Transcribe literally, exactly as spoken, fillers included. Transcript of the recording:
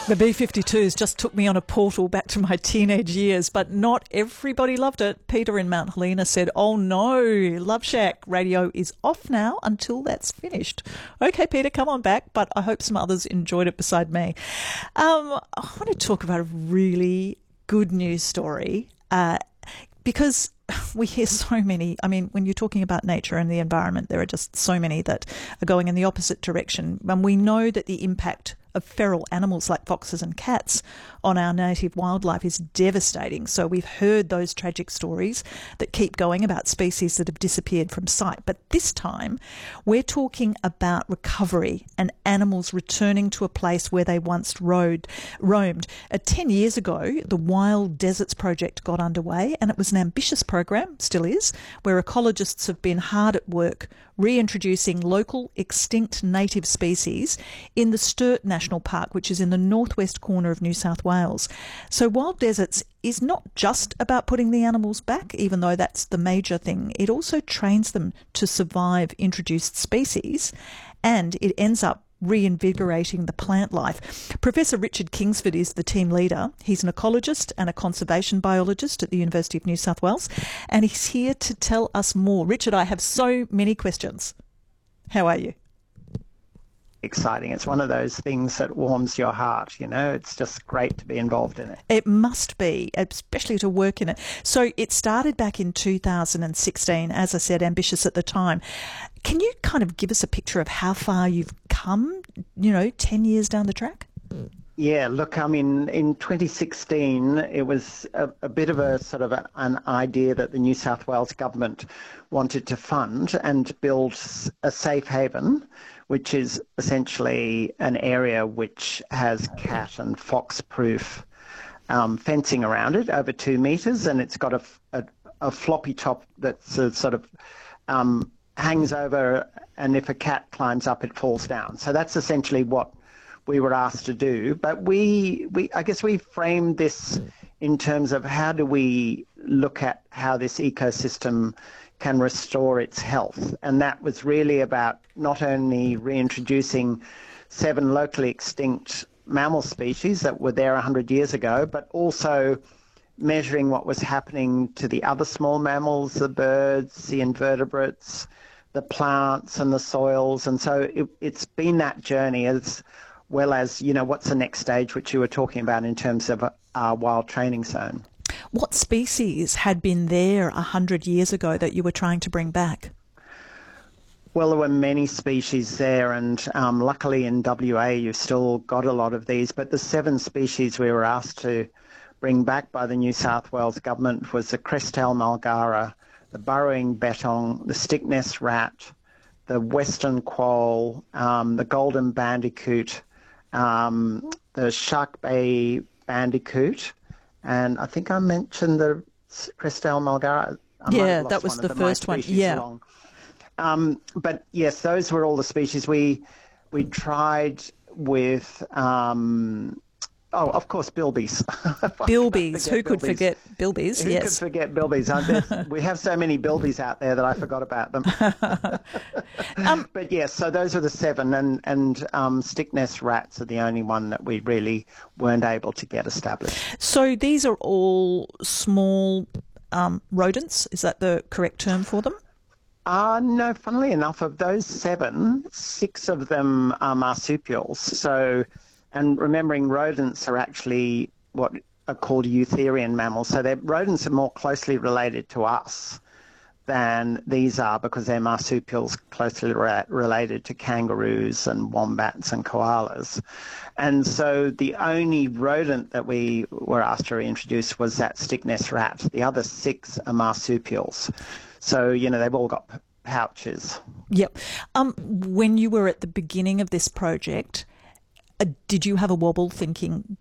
The B fifty-twos just took me on a portal back to my teenage years, but not everybody loved it. Peter in Mount Helena said, oh no, Love Shack radio is off now until that's finished. Okay, Peter, come on back, but I hope some others enjoyed it beside me. Um, I want to talk about a really good news story uh, because we hear so many. I mean, when you're talking about nature and the environment, there are just so many that are going in the opposite direction. And we know that the impact of feral animals like foxes and cats on our native wildlife is devastating. So we've heard those tragic stories that keep going about species that have disappeared from sight. But this time, we're talking about recovery and animals returning to a place where they once rode, roamed. Uh, ten years ago, the Wild Deserts Project got underway, and it was an ambitious program, still is, where ecologists have been hard at work reintroducing local extinct native species in the Sturt National Park, which is in the northwest corner of New South Wales. So Wild Deserts is not just about putting the animals back, even though that's the major thing. It also trains them to survive introduced species, and it ends up reinvigorating the plant life. Professor Richard Kingsford is the team leader. He's an ecologist and a conservation biologist at the University of New South Wales, and he's here to tell us more. Richard, I have so many questions. How are you? Exciting. It's one of those things that warms your heart, you know. It's just great to be involved in it. It must be, especially to work in it. So it started back in two thousand sixteen, as I said, ambitious at the time. Can you kind of give us a picture of how far you've come, you know, ten years down the track? Yeah, look, I mean, in twenty sixteen, it was a, a bit of a sort of a, an idea that the New South Wales government wanted to fund and build a safe haven, which is essentially an area which has cat and fox-proof um, fencing around it, over two metres, and it's got a, a, a floppy top that's a sort of um, hangs over, and if a cat climbs up, it falls down. So that's essentially what we were asked to do. But we, we, I guess we framed this in terms of how do we look at how this ecosystem can restore its health. And that was really about not only reintroducing seven locally extinct mammal species that were there one hundred years ago, but also measuring what was happening to the other small mammals, the birds, the invertebrates, the plants and the soils. And so it, it's been that journey, as well as, you know, what's the next stage, which you were talking about in terms of our wild training zone. What species had been there one hundred years ago that you were trying to bring back? Well, there were many species there, and um, luckily in W A you've still got a lot of these, but the seven species we were asked to bring back by the New South Wales government was the Crestel mulgara, the burrowing bettong, the stick-nest rat, the western quoll, um, the golden bandicoot, um, the shark bay bandicoot, and I think I mentioned the Crestel mulgara. I yeah, that was the first one. Yeah. Along. Um, but yes, those were all the species we we tried with. Um, oh, of course, bilbies. Bilbies. Who could bilbies. forget bilbies? Who yes. could forget bilbies? We have so many bilbies out there that I forgot about them. um, but yes, so those are the seven, and and um, stick-nest rats are the only one that we really weren't able to get established. So these are all small um, rodents. Is that the correct term for them? Uh, no, funnily enough, of those seven, six of them are marsupials. So, and remembering rodents are actually what are called eutherian mammals. So their rodents are more closely related to us than these are, because they're marsupials closely re- related to kangaroos and wombats and koalas. And so the only rodent that we were asked to reintroduce was that stick-nest rat. The other six are marsupials. So, you know, they've all got pouches. Yep. Um, when you were at the beginning of this project, uh, did you have a wobble thinking